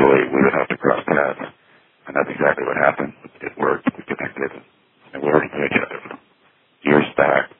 eventually we would have to cross paths. And that's exactly what happened. It worked. We connected. And we already knew each other years back.